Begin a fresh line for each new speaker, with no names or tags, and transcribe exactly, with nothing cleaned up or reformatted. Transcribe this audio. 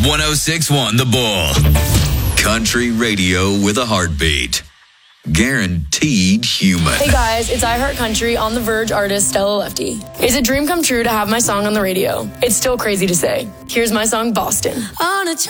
one oh six point one The Bull. Country radio with a heartbeat. Guaranteed human.
Hey guys, it's I Heart Country on the Verge artist Stella Lefty. It's a dream come true to have my song on the radio. It's still crazy to say. Here's my song, Boston.
On a